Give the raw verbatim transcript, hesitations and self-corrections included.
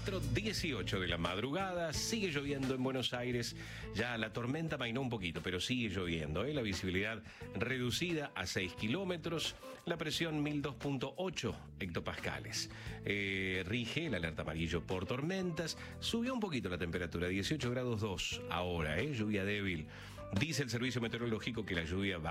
cuatro dieciocho de la madrugada, sigue lloviendo en Buenos Aires. Ya la tormenta mainó un poquito, pero sigue lloviendo, ¿eh? La visibilidad reducida a seis kilómetros, la presión mil dos punto ocho hectopascales. Eh, rige el alerta amarillo por tormentas. Subió un poquito la temperatura, dieciocho grados dos ahora, ¿eh? Lluvia débil. Dice el servicio meteorológico que la lluvia va